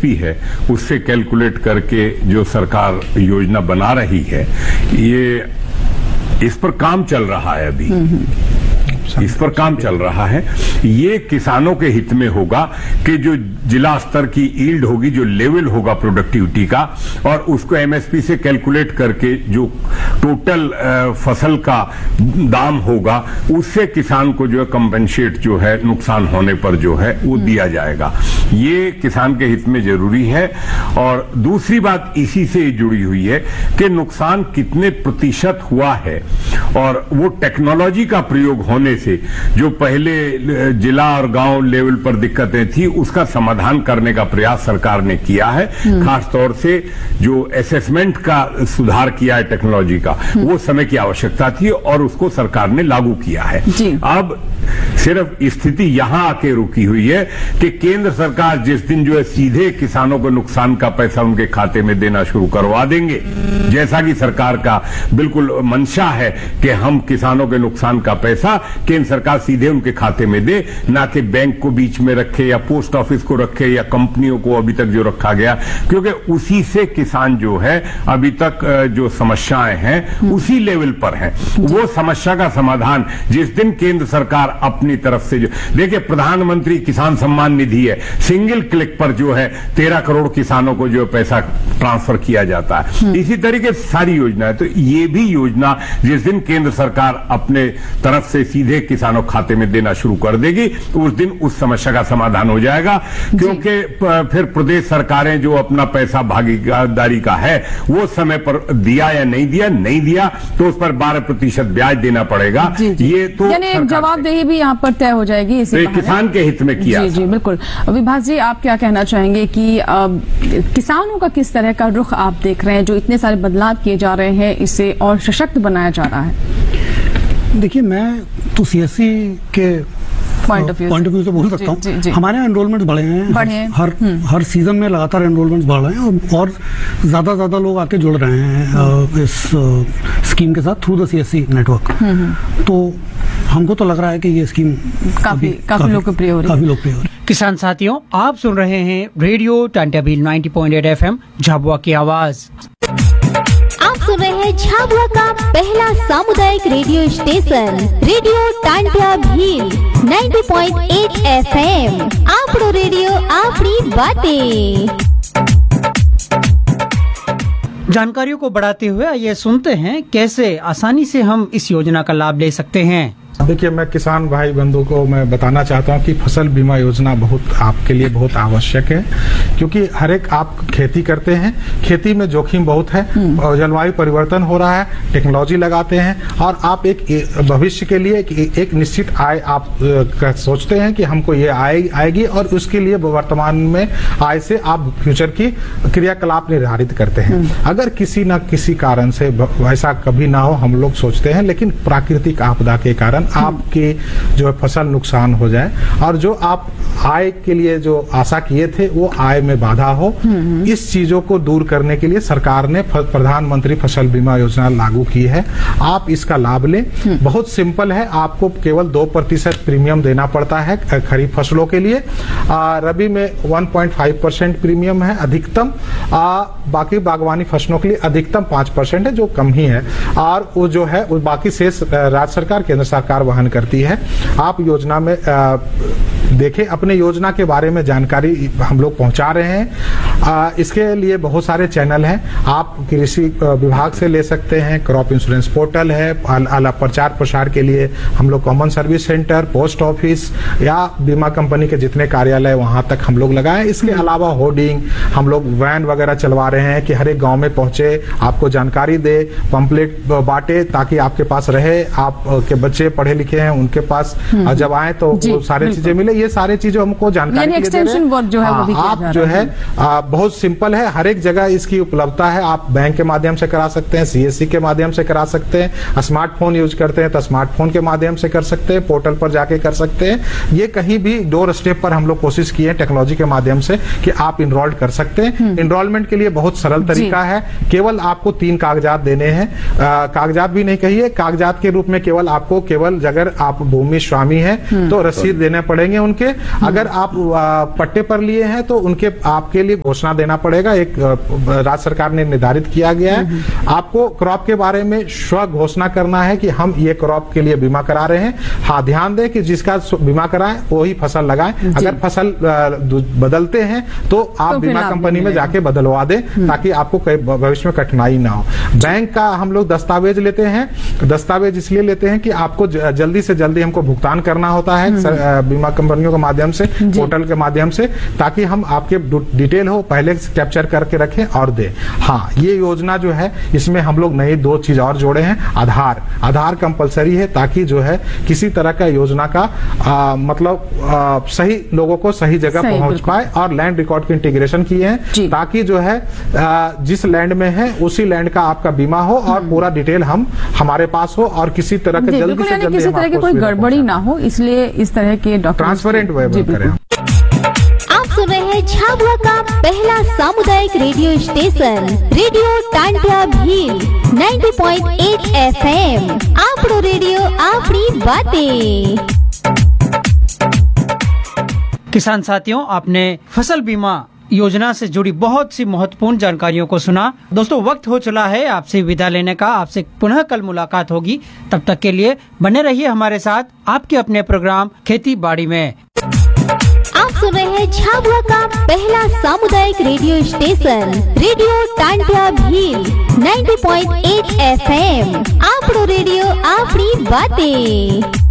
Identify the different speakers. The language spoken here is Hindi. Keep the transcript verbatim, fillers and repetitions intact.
Speaker 1: एमएसपी है उससे कैलकुलेट करके जो सरकार योजना बना रही है, ये इस पर काम चल रहा है अभी, इस पर काम चल रहा है। ये किसानों के हित में होगा कि जो जिला स्तर की यील्ड होगी, जो लेवल होगा प्रोडक्टिविटी का, और उसको एमएसपी से कैलकुलेट करके जो टोटल फसल का दाम होगा उससे किसान को जो है कंपेंसेट जो है नुकसान होने पर जो है वो दिया जाएगा। ये किसान के हित में जरूरी है। और दूसरी बात इसी से जुड़ी हुई है कि नुकसान कितने प्रतिशत हुआ है, और वो टेक्नोलॉजी का प्रयोग होने से जो पहले जिला और गांव लेवल पर दिक्कतें थी उसका समाधान करने का प्रयास सरकार ने किया है। खास तौर से जो असेसमेंट का सुधार किया है टेक्नोलॉजी का, वो समय की आवश्यकता थी और उसको सरकार ने लागू किया है। अब सिर्फ स्थिति यहां आके रुकी हुई है कि केंद्र सरकार जिस दिन जो है सीधे किसानों को नुकसान का पैसा उनके खाते में देना शुरू करवा देंगे, जैसा कि सरकार का बिल्कुल मंशा है कि हम किसानों के नुकसान का पैसा केंद्र सरकार सीधे उनके खाते में दे, ना कि बैंक को बीच में रखे या पोस्ट ऑफिस को रखे या कंपनियों को अभी तक जो रखा गया, क्योंकि उसी से किसान जो है अभी तक जो समस्याएं हैं उसी लेवल पर हैं। वो समस्या का समाधान जिस दिन केंद्र सरकार अपनी तरफ से जो देखिए प्रधानमंत्री किसान सम्मान निधि है, सिंगल क्लिक पर जो है तेरह करोड़ किसानों को जो पैसा ट्रांसफर किया जाता है। इसी तरीके से सारी योजना है। तो ये भी योजना जिस दिन केंद्र सरकार अपने तरफ से सीधे किसानों खाते में देना शुरू कर देगी, उस दिन उस समस्या का समाधान हो जाएगा। क्योंकि फिर प्रदेश सरकारें जो अपना पैसा भागीदारी का है वो समय पर दिया या नहीं दिया, नहीं दिया तो उस पर बारह प्रतिशत ब्याज देना पड़ेगा। जी, जी। ये तो
Speaker 2: यानी एक जवाबदेही भी यहाँ पर तय हो जाएगी इसी
Speaker 1: तो किसान के हित में किया।
Speaker 2: जी जी बिल्कुल। विभास जी, आप क्या कहना चाहेंगे कि आ, किसानों का किस तरह का रुख आप देख रहे हैं, जो इतने सारे बदलाव किए जा रहे हैं, इसे और सशक्त बनाया जा रहा है?
Speaker 3: देखिए, मैं तो सीएससी के
Speaker 2: point of view
Speaker 3: point of view से बोल सकता हूँ। हमारे यहाँ एनरोलमेंट बढ़े हैं,
Speaker 2: बढ़े हैं।
Speaker 3: हर हर सीजन में लगातार एनरोलमेंट बढ़ रहे हैं और ज्यादा ज्यादा लोग आके जुड़ रहे हैं इस स्कीम के साथ थ्रू द सीएससी नेटवर्क। तो हमको तो लग रहा है कि ये स्कीम
Speaker 2: काफी काफी लोकप्रिय हो रही है,
Speaker 3: काफी लोकप्रिय हो रही है।
Speaker 4: किसान साथियों, आप सुन रहे हैं रेडियो टांट्याभील नब्बे पॉइंट आठ एफएम झाबुआ की आवाज।
Speaker 5: आप सुन रहे हैं झाबुआ का पहला सामुदायिक रेडियो स्टेशन रेडियो टांट्याभील नब्बे पॉइंट आठ एफएम। आपरो रेडियो आपरी बातें।
Speaker 4: जानकारियों को बढ़ाते हुए आइए सुनते हैं कैसे आसानी से हम इस योजना का लाभ ले सकते हैं।
Speaker 6: देखिए, मैं किसान भाई बंधु को मैं बताना चाहता हूं कि फसल बीमा योजना बहुत आपके लिए बहुत आवश्यक है, क्योंकि हर एक आप खेती करते हैं, खेती में जोखिम बहुत है, जलवायु परिवर्तन हो रहा है, टेक्नोलॉजी लगाते हैं और आप एक भविष्य के लिए एक, एक निश्चित आय आप सोचते हैं कि हमको ये आय आएगी और उसके लिए वर्तमान में आय से आप फ्यूचर की क्रियाकलाप निर्धारित करते हैं। अगर किसी न किसी कारण से ऐसा कभी ना हो, हम लोग सोचते हैं, लेकिन प्राकृतिक आपदा के कारण आपके जो है फसल नुकसान हो जाए और जो आप आय के लिए जो आशा किए थे वो आय में बाधा हो, इस चीजों को दूर करने के लिए सरकार ने प्रधानमंत्री फसल बीमा योजना लागू की है। आप इसका लाभ लें। बहुत सिंपल है, आपको केवल दो प्रतिशत प्रीमियम देना पड़ता है खरीफ फसलों के लिए। आ, रबी में one point five percent premium है अधिकतम। आ, बाकी बागवानी फसलों के लिए अधिकतम पांच परसेंट है, जो कम ही है। और वो जो है वो बाकी शेष राज्य सरकार केंद्र सरकार वहन करती है। आप योजना में देखें, अपने योजना के बारे में जानकारी हम लोग पहुंचा रहे हैं। आ, इसके लिए बहुत सारे चैनल हैं। आप कृषि विभाग से ले सकते हैं, क्रॉप इंश्योरेंस पोर्टल है, अला प्रचार प्रसार के लिए हम लोग common service centre, post office या बीमा कंपनी के जितने कार्यालय वहां तक हम लोग लगाए। इसके अलावा होर्डिंग हम लोग वैन वगैरह चलवा रहे हैं कि हर एक गाँव में पहुंचे, आपको जानकारी दे, पंपलेट बांटे ताकि आपके पास रहे, आपके बच्चे पढ़े लिखे हैं उनके पास जब आए तो वो सारी चीजें मिले। ये सारी चीजें हमको जानकारी
Speaker 2: एक्सटेंशन वर्क जो है वो भी
Speaker 6: आप जो है आ, बहुत सिंपल है, हर एक जगह इसकी उपलब्धता है। आप बैंक के माध्यम से करा सकते हैं, सीएससी के माध्यम से करा सकते हैं, स्मार्टफोन यूज करते हैं तो स्मार्टफोन के माध्यम से कर सकते हैं, पोर्टल पर जाके कर सकते हैं। ये कहीं भी डोर स्टेप पर हम लोग कोशिश किए हैं टेक्नोलॉजी के माध्यम से कि आप इनरोल्ड कर सकते हैं। इनरोलमेंट के लिए बहुत सरल तरीका है, केवल आपको तीन कागजात देने हैं। कागजात भी नहीं कहिए, कागजात के रूप में केवल आपको केवल अगर आप भूमि स्वामी है तो रसीद देने पड़ेंगे उनके उनके अगर आप आ, पट्टे पर लिए हैं तो उनके आपके लिए घोषणा देना पड़ेगा। एक आ, राज्य सरकार ने निर्धारित किया गया है, आपको क्रॉप के बारे में स्व घोषणा करना है कि हम ये क्रॉप के लिए बीमा करा रहे हैं। हाँ, ध्यान दें कि जिसका बीमा कराएं वही फसल लगाएं। अगर फसल आ, बदलते हैं तो आप
Speaker 2: तो फिर
Speaker 6: बीमा
Speaker 2: लाभ
Speaker 6: कंपनी
Speaker 2: नहीं
Speaker 6: में
Speaker 2: मिलेगा।
Speaker 6: जाके बदलवा दें ताकि आपको कई भविष्य में कठिनाई ना हो। बैंक का हम लोग दस्तावेज लेते हैं, दस्तावेज इसलिए लेते हैं कि आपको ज- जल्दी से जल्दी हमको भुगतान करना होता है सर, अ, बीमा कंपनियों के माध्यम से, पोर्टल के माध्यम से, ताकि हम आपके डु- डिटेल हो पहले से कैप्चर करके रखें और दें। हाँ, ये योजना जो है इसमें हम लोग नई दो चीज और जोड़े हैं। आधार आधार कंपलसरी है ताकि जो है किसी तरह का योजना का आ, मतलब आ, सही लोगों को सही जगह
Speaker 2: सही,
Speaker 6: पहुंच
Speaker 2: बिल्कुल।
Speaker 6: पाए। और लैंड रिकॉर्ड की इंटीग्रेशन किए
Speaker 2: जी।
Speaker 6: हैं ताकि जो है आ, जिस लैंड में है उसी लैंड का आपका बीमा हो और पूरा डिटेल हम हमारे पास हो और किसी तरह के
Speaker 2: जी,
Speaker 6: जल्दी
Speaker 2: बिल्कुल,
Speaker 6: से
Speaker 2: यानी
Speaker 6: जल्दी
Speaker 2: किसी
Speaker 6: हम
Speaker 2: तरह की
Speaker 6: आपको
Speaker 2: कोई
Speaker 6: सुविधा
Speaker 2: गड़बड़ी
Speaker 6: पहुंचाएं।
Speaker 2: ना हो, इसलिए इस तरह के डॉक्यूमेंट्स
Speaker 6: ट्रांसपेरेंट वे
Speaker 2: जी,
Speaker 6: करें।
Speaker 2: बिल्कुल।
Speaker 5: आप सुन रहे हैं झाबुआ का पहला सामुदायिक radio station radio Tantia Bhil ninety point eight FM. आपरो radio आपरी बातें।
Speaker 4: किसान साथियों, आपने फसल बीमा योजना से जुड़ी बहुत सी महत्वपूर्ण जानकारियों को सुना। दोस्तों, वक्त हो चला है आपसे विदा लेने का। आपसे पुनः कल मुलाकात होगी। तब तक के लिए बने रहिए हमारे साथ आपके अपने प्रोग्राम खेती बाड़ी में।
Speaker 5: आप सुन रहे हैं झाबुआ का पहला सामुदायिक radio station radio Tantia Bhil ninety point eight FM. आपरो radio आपरी बातें।